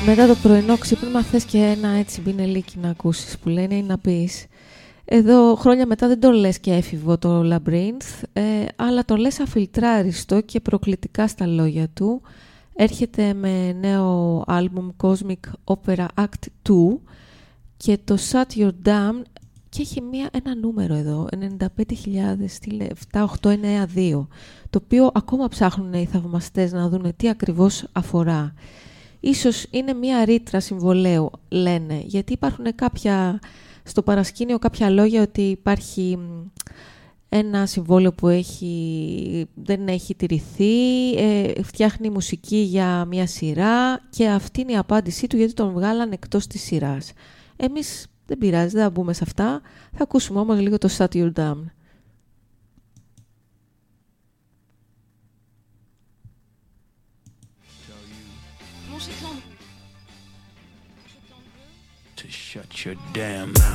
Μετά το πρωινό ξύπνημα θες και ένα έτσι μπινελίκι να ακούσεις που λένε ή να πεις. Εδώ χρόνια μετά δεν το λες και έφηβο το Labyrinth, αλλά το λες αφιλτράριστο και προκλητικά στα λόγια του. Έρχεται με νέο άλμπουμ Cosmic Opera Act 2 και το Shut Your Damn και έχει ένα νούμερο εδώ, 95.78992, το οποίο ακόμα ψάχνουν οι θαυμαστές να δουν τι ακριβώς αφορά. Ίσως είναι μια ρήτρα συμβολαίου, λένε, γιατί υπάρχουν στο παρασκήνιο κάποια λόγια ότι υπάρχει ένα συμβόλαιο που δεν έχει τηρηθεί, φτιάχνει μουσική για μια σειρά και αυτή είναι η απάντησή του γιατί τον βγάλαν εκτός της σειράς. Εμείς δεν πειράζει, δεν θα μπούμε σε αυτά, θα ακούσουμε όμως λίγο το Shut Your Damn. Shut your damn mouth.